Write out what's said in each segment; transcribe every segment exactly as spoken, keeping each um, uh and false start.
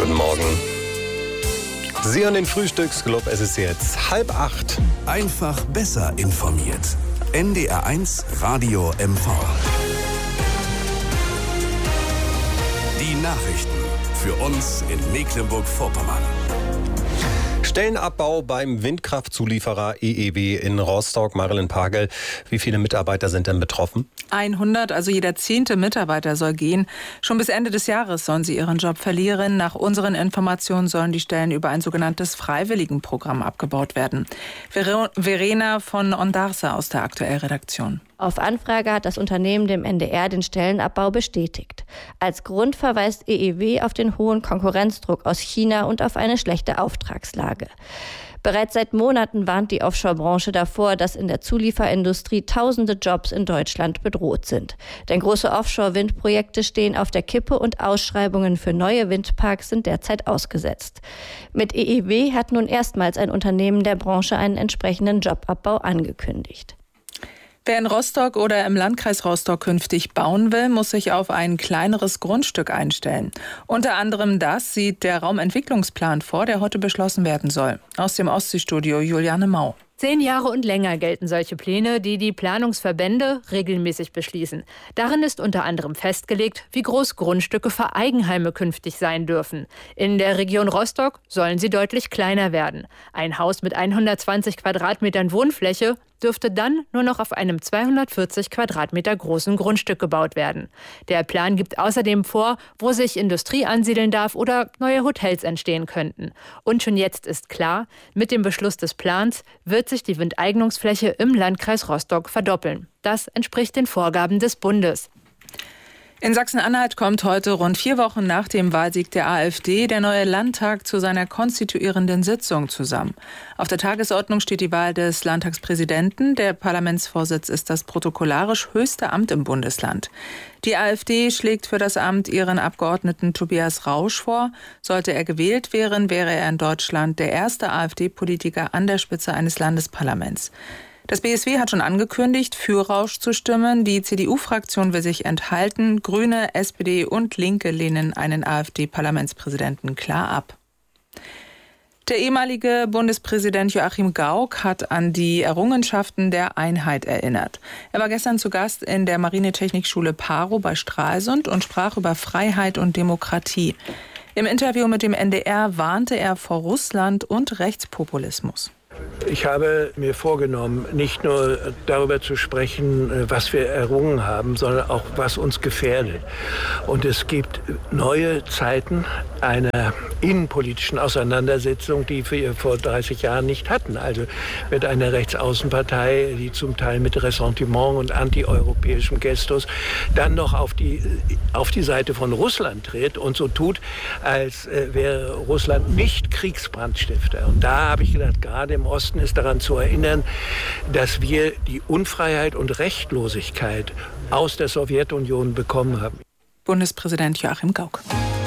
Guten Morgen. Sie hören den Frühstücksclub, es ist jetzt halb acht. Einfach besser informiert. N D R eins Radio M V. Die Nachrichten für uns in Mecklenburg-Vorpommern. Stellenabbau beim Windkraftzulieferer E E W in Rostock. Marilyn Pagel, wie viele Mitarbeiter sind denn betroffen? hundert, also jeder zehnte Mitarbeiter soll gehen. Schon bis Ende des Jahres sollen sie ihren Job verlieren. Nach unseren Informationen sollen die Stellen über ein sogenanntes Freiwilligenprogramm abgebaut werden. Ver- Verena von Ondarza aus der Aktuellredaktion. Auf Anfrage hat das Unternehmen dem N D R den Stellenabbau bestätigt. Als Grund verweist E E W auf den hohen Konkurrenzdruck aus China und auf eine schlechte Auftragslage. Bereits seit Monaten warnt die Offshore-Branche davor, dass in der Zulieferindustrie tausende Jobs in Deutschland bedroht sind. Denn große Offshore-Windprojekte stehen auf der Kippe und Ausschreibungen für neue Windparks sind derzeit ausgesetzt. Mit E E W hat nun erstmals ein Unternehmen der Branche einen entsprechenden Jobabbau angekündigt. Wer in Rostock oder im Landkreis Rostock künftig bauen will, muss sich auf ein kleineres Grundstück einstellen. Unter anderem das sieht der Raumentwicklungsplan vor, der heute beschlossen werden soll. Aus dem Ostseestudio Juliane Mau. Zehn Jahre und länger gelten solche Pläne, die die Planungsverbände regelmäßig beschließen. Darin ist unter anderem festgelegt, wie groß Grundstücke für Eigenheime künftig sein dürfen. In der Region Rostock sollen sie deutlich kleiner werden. Ein Haus mit hundertzwanzig Quadratmetern Wohnfläche dürfte dann nur noch auf einem zweihundertvierzig Quadratmeter großen Grundstück gebaut werden. Der Plan gibt außerdem vor, wo sich Industrie ansiedeln darf oder neue Hotels entstehen könnten. Und schon jetzt ist klar, mit dem Beschluss des Plans wird sich die Windeignungsfläche im Landkreis Rostock verdoppeln. Das entspricht den Vorgaben des Bundes. In Sachsen-Anhalt kommt heute, rund vier Wochen nach dem Wahlsieg der AfD, der neue Landtag zu seiner konstituierenden Sitzung zusammen. Auf der Tagesordnung steht die Wahl des Landtagspräsidenten. Der Parlamentsvorsitz ist das protokollarisch höchste Amt im Bundesland. Die AfD schlägt für das Amt ihren Abgeordneten Tobias Rausch vor. Sollte er gewählt werden, wäre er in Deutschland der erste AfD-Politiker an der Spitze eines Landesparlaments. Das B S W hat schon angekündigt, für Rausch zu stimmen. Die C D U-Fraktion will sich enthalten. Grüne, S P D und Linke lehnen einen AfD-Parlamentspräsidenten klar ab. Der ehemalige Bundespräsident Joachim Gauck hat an die Errungenschaften der Einheit erinnert. Er war gestern zu Gast in der Marinetechnikschule Paro bei Stralsund und sprach über Freiheit und Demokratie. Im Interview mit dem N D R warnte er vor Russland und Rechtspopulismus. Ich habe mir vorgenommen, nicht nur darüber zu sprechen, was wir errungen haben, sondern auch, was uns gefährdet. Und es gibt neue Zeiten einer innenpolitischen Auseinandersetzung, die wir vor dreißig Jahren nicht hatten. Also mit einer Rechtsaußenpartei, die zum Teil mit Ressentiment und antieuropäischem Gestus dann noch auf die, auf die Seite von Russland tritt und so tut, als wäre Russland nicht Kriegsbrandstifter. Und da habe ich gedacht, gerade im Osten ist daran zu erinnern, dass wir die Unfreiheit und Rechtlosigkeit aus der Sowjetunion bekommen haben. Bundespräsident Joachim Gauck.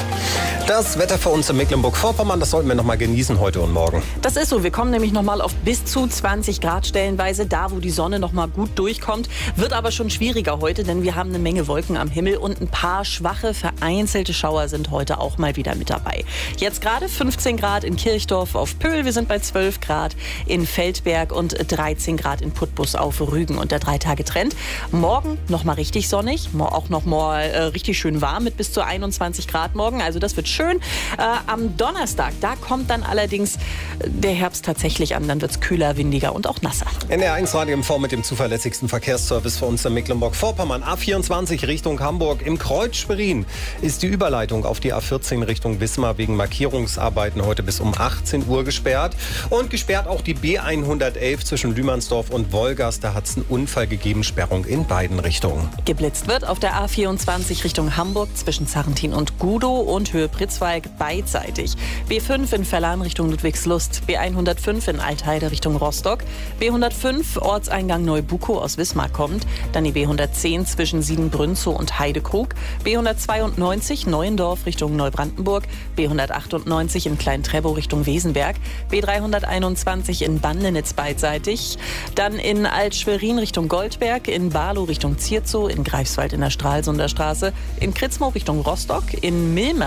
Das Wetter für uns in Mecklenburg-Vorpommern, das sollten wir noch mal genießen heute und morgen. Das ist so. Wir kommen nämlich noch mal auf bis zu zwanzig Grad stellenweise, da wo die Sonne noch mal gut durchkommt. Wird aber schon schwieriger heute, denn wir haben eine Menge Wolken am Himmel und ein paar schwache, vereinzelte Schauer sind heute auch mal wieder mit dabei. Jetzt gerade fünfzehn Grad in Kirchdorf auf Pöhl, wir sind bei zwölf Grad in Feldberg und dreizehn Grad in Putbus auf Rügen und der Drei-Tage-Trend. Morgen noch mal richtig sonnig, auch noch mal äh, richtig schön warm mit bis zu einundzwanzig Grad morgen. Also das wird schön. Äh, am Donnerstag, da kommt dann allerdings der Herbst tatsächlich an. Dann wird es kühler, windiger und auch nasser. N D R eins Radio M V mit dem zuverlässigsten Verkehrsservice für uns in Mecklenburg-Vorpommern. A vierundzwanzig Richtung Hamburg. Im Kreuz Schwerin ist die Überleitung auf die A vierzehn Richtung Wismar wegen Markierungsarbeiten heute bis um achtzehn Uhr gesperrt. Und gesperrt auch die B hundertelf zwischen Lühmannsdorf und Wolgast. Da hat es einen Unfall gegeben. Sperrung in beiden Richtungen. Geblitzt wird auf der A vierundzwanzig Richtung Hamburg zwischen Zarrentin und Gudow und Höhe Pritzwalk beidseitig. B fünf in Verlan Richtung Ludwigslust, B hundertfünf in Altheide Richtung Rostock, B hundertfünf Ortseingang Neubukow aus Wismar kommt, dann die B hundertzehn zwischen Siebenbrünzow und Heidekrug, B hundertzweiundneunzig Neuendorf Richtung Neubrandenburg, B hundertachtundneunzig in Klein-Trebow Richtung Wesenberg, B dreihunderteinundzwanzig in Bandenitz beidseitig, dann in Alt-Schwerin Richtung Goldberg, in Barlow Richtung Zierzow, in Greifswald in der Stralsunder Straße, in Kritzmow Richtung Rostock, in Milmersdorf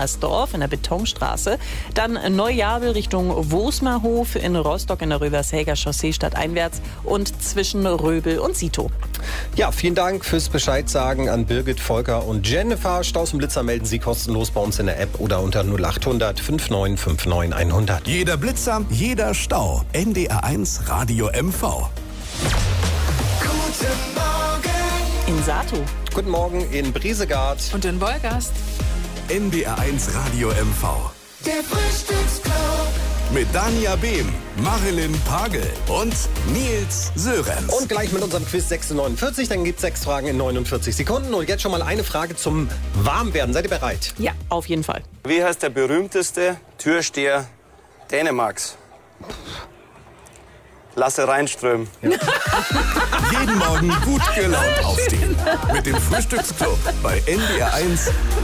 Dorf in der Betonstraße. Dann Neujabel Richtung Wosmerhof, in Rostock in der Rövershäger Chaussee stadteinwärts und zwischen Röbel und Sito. Ja, vielen Dank fürs Bescheid sagen an Birgit, Volker und Jennifer. Staus und Blitzer melden Sie kostenlos bei uns in der App oder unter null acht hundert neunundfünfzig neunundfünfzig hundert. Jeder Blitzer, jeder Stau. N D R eins Radio M V. Guten Morgen in Satu. Guten Morgen in Briesegard. Und in Wolgast. N D R eins Radio M V. Der Frühstücksclub. Mit Danja Behm, Marilyn Pagel und Nils Sörenz. Und gleich mit unserem Quiz sechs Uhr neunundvierzig, dann gibt es sechs Fragen in neunundvierzig Sekunden. Und jetzt schon mal eine Frage zum Warmwerden. Seid ihr bereit? Ja, auf jeden Fall. Wie heißt der berühmteste Türsteher Dänemarks? Lasse Reinström. Ja. Jeden Morgen gut gelaunt aufstehen. Mit dem Frühstücksclub bei N D R eins